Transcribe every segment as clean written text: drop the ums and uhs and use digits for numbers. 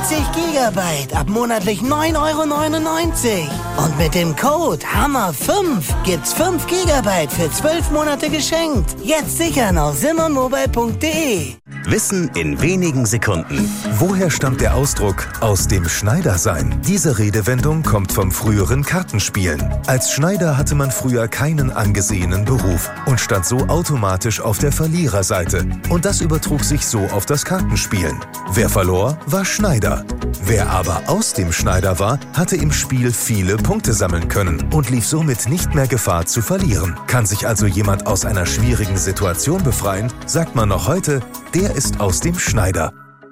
Gigabyte ab monatlich 9,99 €. Und mit dem Code HAMMER5 gibt's 5 Gigabyte für 12 Monate geschenkt. Jetzt sichern auf simonmobile.de. Wissen in wenigen Sekunden. Woher stammt der Ausdruck „aus dem Schneider sein"? Diese Redewendung kommt vom früheren Kartenspielen. Als Schneider hatte man früher keinen angesehenen Beruf und stand so automatisch auf der Verliererseite. Und das übertrug sich so auf das Kartenspielen. Wer verlor, war Schneider. Wer aber aus dem Schneider war, hatte im Spiel viele Punkte sammeln können und lief somit nicht mehr Gefahr zu verlieren. Kann sich also jemand aus einer schwierigen Situation befreien, sagt man noch heute, der ist aus dem Schneider.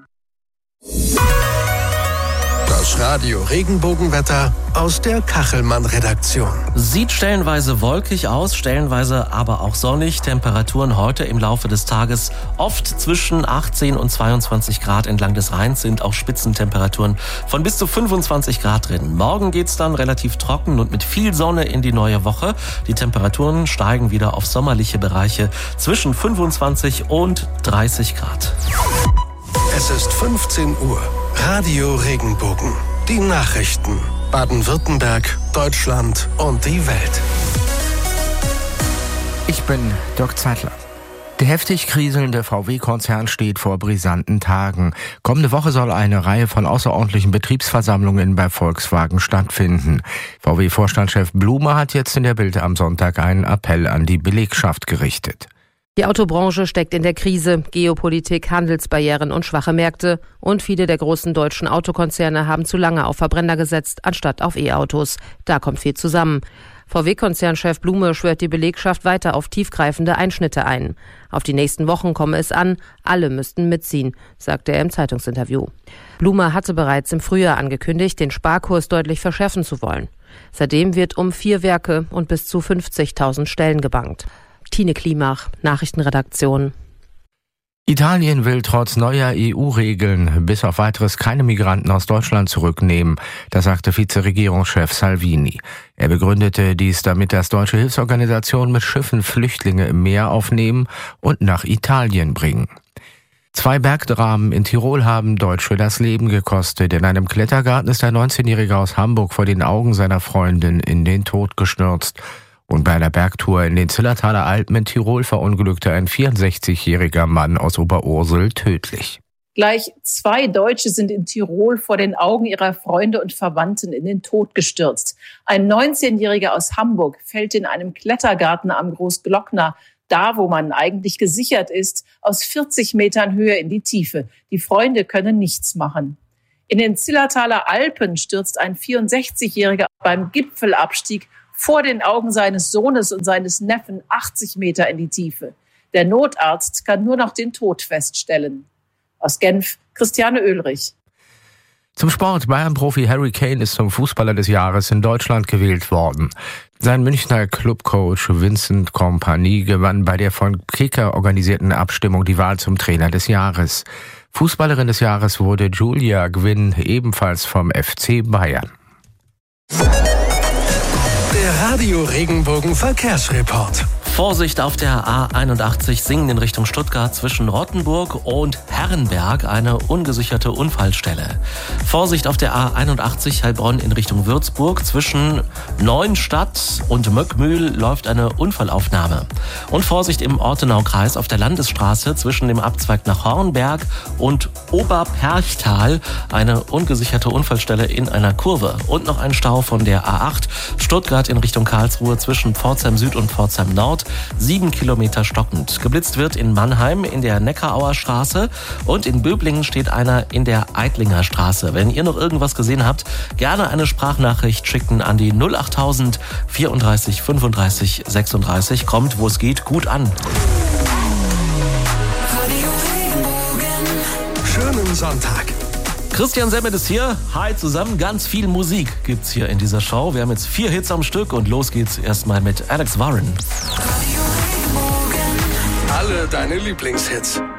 Das Radio-Regenbogenwetter aus der Kachelmann-Redaktion. Sieht stellenweise wolkig aus, stellenweise aber auch sonnig. Temperaturen heute im Laufe des Tages oft zwischen 18 und 22 Grad. Entlang des Rheins sind auch Spitzentemperaturen von bis zu 25 Grad drin. Morgen geht's dann relativ trocken und mit viel Sonne in die neue Woche. Die Temperaturen steigen wieder auf sommerliche Bereiche zwischen 25 und 30 Grad. Es ist 15 Uhr. Radio Regenbogen. Die Nachrichten. Baden-Württemberg, Deutschland und die Welt. Ich bin Dirk Zeitler. Der heftig kriselnde VW-Konzern steht vor brisanten Tagen. Kommende Woche soll eine Reihe von außerordentlichen Betriebsversammlungen bei Volkswagen stattfinden. VW-Vorstandschef Blume hat jetzt in der Bild am Sonntag einen Appell an die Belegschaft gerichtet. Die Autobranche steckt in der Krise. Geopolitik, Handelsbarrieren und schwache Märkte. Und viele der großen deutschen Autokonzerne haben zu lange auf Verbrenner gesetzt, anstatt auf E-Autos. Da kommt viel zusammen. VW-Konzernchef Blume schwört die Belegschaft weiter auf tiefgreifende Einschnitte ein. Auf die nächsten Wochen komme es an. Alle müssten mitziehen, sagte er im Zeitungsinterview. Blume hatte bereits im Frühjahr angekündigt, den Sparkurs deutlich verschärfen zu wollen. Seitdem wird um 4 Werke und bis zu 50.000 Stellen gebankt. Tine Klimach, Nachrichtenredaktion. Italien will trotz neuer EU-Regeln bis auf weiteres keine Migranten aus Deutschland zurücknehmen, das sagte Vizeregierungschef Salvini. Er begründete dies damit, dass deutsche Hilfsorganisationen mit Schiffen Flüchtlinge im Meer aufnehmen und nach Italien bringen. 2 Bergdramen in Tirol haben Deutsche das Leben gekostet. In einem Klettergarten ist ein 19-Jähriger aus Hamburg vor den Augen seiner Freundin in den Tod gestürzt. Und bei einer Bergtour in den Zillertaler Alpen in Tirol verunglückte ein 64-jähriger Mann aus Oberursel tödlich. Gleich 2 Deutsche sind in Tirol vor den Augen ihrer Freunde und Verwandten in den Tod gestürzt. Ein 19-Jähriger aus Hamburg fällt in einem Klettergarten am Großglockner, da wo man eigentlich gesichert ist, aus 40 Metern Höhe in die Tiefe. Die Freunde können nichts machen. In den Zillertaler Alpen stürzt ein 64-Jähriger beim Gipfelabstieg vor den Augen seines Sohnes und seines Neffen 80 Meter in die Tiefe. Der Notarzt kann nur noch den Tod feststellen. Aus Genf, Christiane Oehlrich. Zum Sport. Bayern-Profi Harry Kane ist zum Fußballer des Jahres in Deutschland gewählt worden. Sein Münchner Clubcoach Vincent Kompany gewann bei der von Kicker organisierten Abstimmung die Wahl zum Trainer des Jahres. Fußballerin des Jahres wurde Julia Gwynn, ebenfalls vom FC Bayern. Der Radio Regenbogen Verkehrsreport. Vorsicht auf der A81 Singen in Richtung Stuttgart zwischen Rottenburg und Herrenberg, eine ungesicherte Unfallstelle. Vorsicht auf der A81 Heilbronn in Richtung Würzburg zwischen Neuenstadt und Möckmühl läuft eine Unfallaufnahme. Und Vorsicht im Ortenaukreis auf der Landesstraße zwischen dem Abzweig nach Hornberg und Oberperchtal, eine ungesicherte Unfallstelle in einer Kurve. Und noch ein Stau von der A8 Stuttgart in Richtung Karlsruhe zwischen Pforzheim Süd und Pforzheim Nord. 7 Kilometer stockend. Geblitzt wird in Mannheim in der Neckarauer Straße und in Böblingen steht einer in der Eidlinger Straße. Wenn ihr noch irgendwas gesehen habt, gerne eine Sprachnachricht schicken an die 08000 34 35 36. Kommt, wo es geht, gut an. Schönen Sonntag. Christian Semmet ist hier. Hi zusammen. Ganz viel Musik gibt's hier in dieser Show. Wir haben jetzt 4 Hits am Stück und los geht's erstmal mit Alex Warren. Alle deine Lieblingshits.